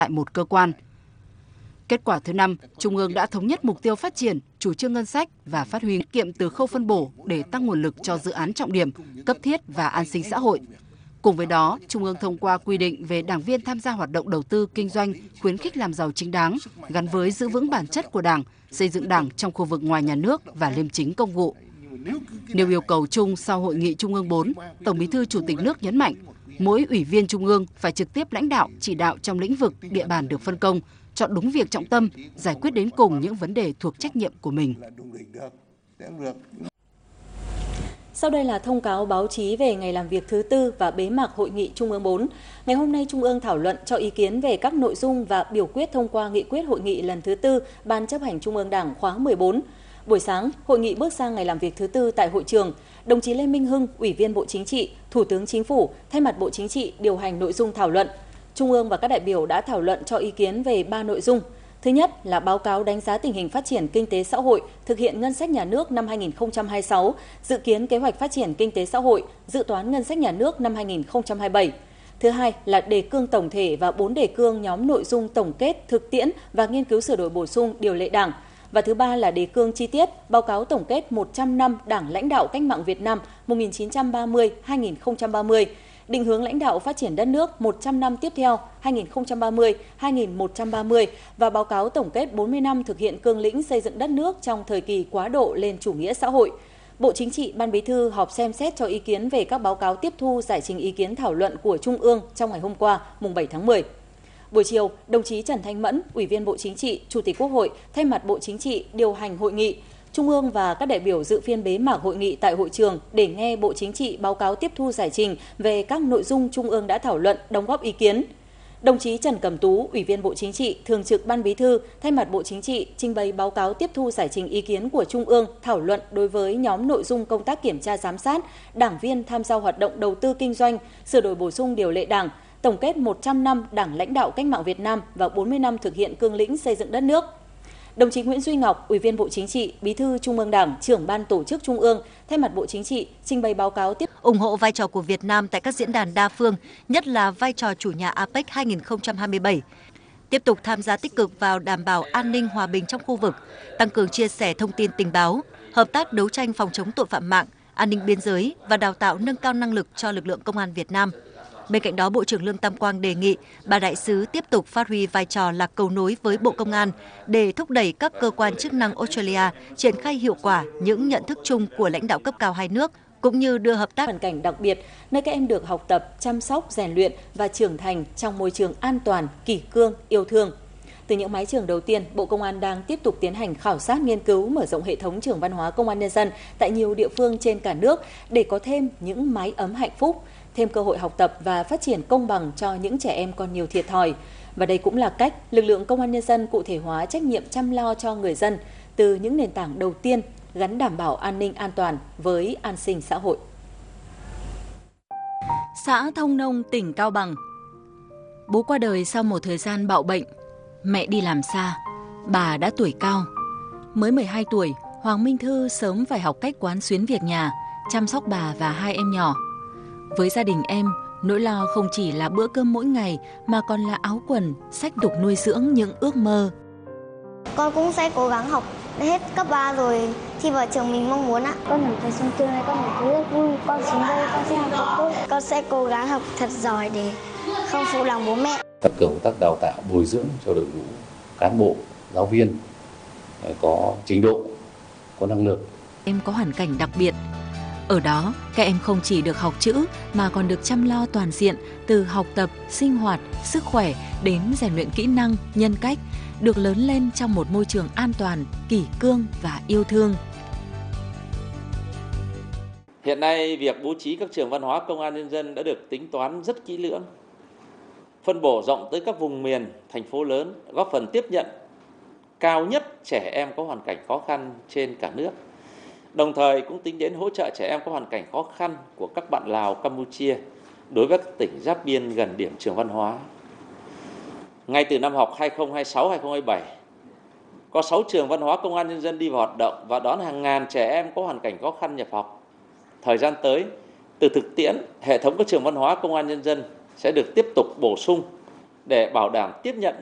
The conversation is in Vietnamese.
tại một cơ quan. Kết quả thứ 5, Trung ương đã thống nhất mục tiêu phát triển, chủ trương ngân sách và phát huy tiết kiệm từ khâu phân bổ để tăng nguồn lực cho dự án trọng điểm, cấp thiết và an sinh xã hội. Cùng với đó, Trung ương thông qua quy định về đảng viên tham gia hoạt động đầu tư kinh doanh, khuyến khích làm giàu chính đáng, gắn với giữ vững bản chất của Đảng, xây dựng Đảng trong khu vực ngoài nhà nước và liêm chính công vụ. Nêu yêu cầu chung sau Hội nghị Trung ương 4, Tổng Bí thư Chủ tịch nước nhấn mạnh, mỗi ủy viên Trung ương phải trực tiếp lãnh đạo, chỉ đạo trong lĩnh vực, địa bàn được phân công, chọn đúng việc trọng tâm, giải quyết đến cùng những vấn đề thuộc trách nhiệm của mình. Sau đây là thông cáo báo chí về ngày làm việc thứ tư và bế mạc Hội nghị Trung ương 4. Ngày hôm nay, Trung ương thảo luận cho ý kiến về các nội dung và biểu quyết thông qua nghị quyết hội nghị lần thứ tư Ban chấp hành Trung ương Đảng khóa 14. Buổi sáng, hội nghị bước sang ngày làm việc thứ tư tại hội trường. Đồng chí Lê Minh Hưng, Ủy viên Bộ Chính trị, Thủ tướng Chính phủ, thay mặt Bộ Chính trị điều hành nội dung thảo luận. Trung ương và các đại biểu đã thảo luận cho ý kiến về 3 nội dung. Thứ nhất là báo cáo đánh giá tình hình phát triển kinh tế xã hội, thực hiện ngân sách nhà nước năm 2026, dự kiến kế hoạch phát triển kinh tế xã hội, dự toán ngân sách nhà nước năm 2027. Thứ hai là đề cương tổng thể và 4 đề cương nhóm nội dung tổng kết, thực tiễn và nghiên cứu sửa đổi bổ sung điều lệ Đảng. Và thứ ba là đề cương chi tiết, báo cáo tổng kết 100 năm Đảng lãnh đạo cách mạng Việt Nam 1930-2030, định hướng lãnh đạo phát triển đất nước 100 năm tiếp theo 2030-2130 và báo cáo tổng kết 40 năm thực hiện cương lĩnh xây dựng đất nước trong thời kỳ quá độ lên chủ nghĩa xã hội. Bộ Chính trị, Ban Bí thư họp xem xét cho ý kiến về các báo cáo tiếp thu giải trình ý kiến thảo luận của Trung ương trong ngày hôm qua, mùng 7 tháng 10. Buổi chiều, đồng chí Trần Thanh Mẫn, Ủy viên Bộ Chính trị, Chủ tịch Quốc hội, thay mặt Bộ Chính trị điều hành hội nghị. Trung ương và các đại biểu dự phiên bế mạc hội nghị tại hội trường để nghe Bộ Chính trị báo cáo tiếp thu giải trình về các nội dung Trung ương đã thảo luận, đóng góp ý kiến. Đồng chí Trần Cẩm Tú, Ủy viên Bộ Chính trị, Thường trực Ban Bí thư, thay mặt Bộ Chính trị trình bày báo cáo tiếp thu giải trình ý kiến của Trung ương thảo luận đối với nhóm nội dung công tác kiểm tra giám sát, đảng viên tham gia hoạt động đầu tư kinh doanh, sửa đổi bổ sung điều lệ Đảng, tổng kết 100 năm Đảng lãnh đạo cách mạng Việt Nam và 40 năm thực hiện cương lĩnh xây dựng đất nước. Đồng chí Nguyễn Duy Ngọc, Ủy viên Bộ Chính trị, Bí thư Trung ương Đảng, Trưởng Ban Tổ chức Trung ương, thay mặt Bộ Chính trị trình bày báo cáo tiếp ủng hộ vai trò của Việt Nam tại các diễn đàn đa phương, nhất là vai trò chủ nhà APEC 2027. Tiếp tục tham gia tích cực vào đảm bảo an ninh hòa bình trong khu vực, tăng cường chia sẻ thông tin tình báo, hợp tác đấu tranh phòng chống tội phạm mạng, an ninh biên giới và đào tạo nâng cao năng lực cho lực lượng công an Việt Nam. Bên cạnh đó, Bộ trưởng Lương Tam Quang đề nghị bà đại sứ tiếp tục phát huy vai trò là cầu nối với Bộ Công an để thúc đẩy các cơ quan chức năng Australia triển khai hiệu quả những nhận thức chung của lãnh đạo cấp cao hai nước, cũng như đưa hợp tác hoàn cảnh đặc biệt, nơi các em được học tập, chăm sóc, rèn luyện và trưởng thành trong môi trường an toàn, kỷ cương, yêu thương. Từ những mái trường đầu tiên, Bộ Công an đang tiếp tục tiến hành khảo sát nghiên cứu mở rộng hệ thống trường văn hóa công an nhân dân tại nhiều địa phương trên cả nước để có thêm những mái ấm hạnh phúc, thêm cơ hội học tập và phát triển công bằng cho những trẻ em còn nhiều thiệt thòi. Và đây cũng là cách lực lượng công an nhân dân cụ thể hóa trách nhiệm chăm lo cho người dân từ những nền tảng đầu tiên gắn đảm bảo an ninh an toàn với an sinh xã hội. Xã Thông Nông, tỉnh Cao Bằng. Bố qua đời sau một thời gian bạo bệnh. Mẹ đi làm xa, bà đã tuổi cao. Mới 12 tuổi, Hoàng Minh Thư sớm phải học cách quán xuyến việc nhà, chăm sóc bà và hai em nhỏ. Với gia đình em, nỗi lo không chỉ là bữa cơm mỗi ngày mà còn là áo quần, sách đục nuôi dưỡng những ước mơ. Con cũng sẽ cố gắng học hết cấp 3 rồi thi vào trường mình mong muốn ạ. Con cảm thấy trong tương lai con phải rất vui, con xuống đây con sẽ học thật tốt. Con sẽ cố gắng học thật giỏi để không phụ lòng bố mẹ. Tăng cường công tác đào tạo, bồi dưỡng cho đội ngũ cán bộ, giáo viên có trình độ, có năng lực. Em có hoàn cảnh đặc biệt. Ở đó, các em không chỉ được học chữ mà còn được chăm lo toàn diện từ học tập, sinh hoạt, sức khỏe đến rèn luyện kỹ năng, nhân cách, được lớn lên trong một môi trường an toàn, kỷ cương và yêu thương. Hiện nay, việc bố trí các trường văn hóa công an nhân dân đã được tính toán rất kỹ lưỡng, phân bổ rộng tới các vùng miền, thành phố lớn, góp phần tiếp nhận cao nhất trẻ em có hoàn cảnh khó khăn trên cả nước. Đồng thời cũng tính đến hỗ trợ trẻ em có hoàn cảnh khó khăn của các bạn Lào, Campuchia đối với các tỉnh giáp biên gần điểm trường văn hóa. Ngay từ năm học 2026-2027, có 6 trường văn hóa công an nhân dân đi vào hoạt động và đón hàng ngàn trẻ em có hoàn cảnh khó khăn nhập học. Thời gian tới, từ thực tiễn, hệ thống các trường văn hóa công an nhân dân sẽ được tiếp tục bổ sung để bảo đảm tiếp nhận